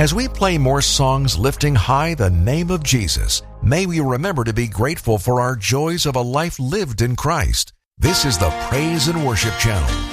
As we play more songs lifting high the name of Jesus, may we remember to be grateful for our joys of a life lived in Christ. This is the Praise and Worship Channel.